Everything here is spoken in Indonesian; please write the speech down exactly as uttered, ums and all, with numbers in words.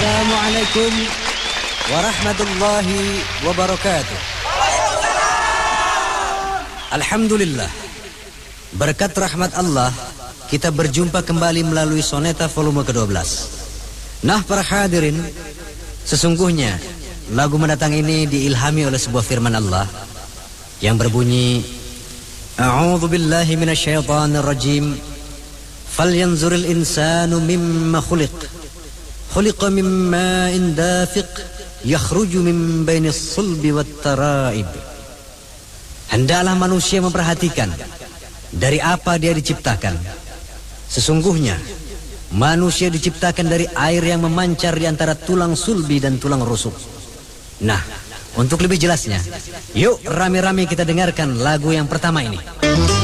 Assalamualaikum warahmatullahi wabarakatuh. Alhamdulillah, berkat rahmat Allah kita berjumpa kembali melalui Soneta volume kedua belas. Nah para hadirin, sesungguhnya lagu mendatang ini diilhami oleh sebuah firman Allah yang berbunyi, A'udzu billahi minasyaitonir rajim. Falyanzuril insanu mimma khuliq. Khuliqa min ma'in dafiq yakhruju min bainis sulbi wat tara'ib. Hendaklah manusia memperhatikan dari apa dia diciptakan. Sesungguhnya manusia diciptakan dari air yang memancar di antara tulang sulbi dan tulang rusuk. Nah, untuk lebih jelasnya, yuk rame-rame kita dengarkan lagu yang pertama ini.